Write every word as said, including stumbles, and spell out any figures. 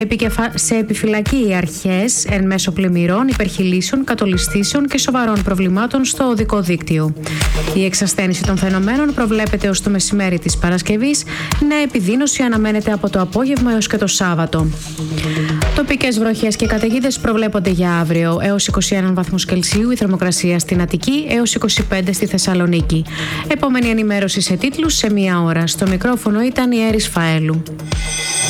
Σε επιφυλακή οι αρχές εν μέσω πλημμυρών, υπερχειλήσεων, κατολιστήσεων και σοβαρών προβλημάτων στο οδικό δίκτυο. Η εξασθένηση των φαινομένων προβλέπεται ως το μεσημέρι της Παρασκευής. Νέα επιδείνωση αναμένεται από το απόγευμα έως και το Σάββατο. Τοπικές βροχές και καταιγίδες προβλέπονται για αύριο. Έως είκοσι ένα βαθμούς Κελσίου η θερμοκρασία στην Αττική, έως είκοσι πέντε στη Θεσσαλονίκη. Επόμενη ενημέρωση σε τίτλους σε μία ώρα. Στο μικρόφωνο ήταν η Έρης Φαέλου.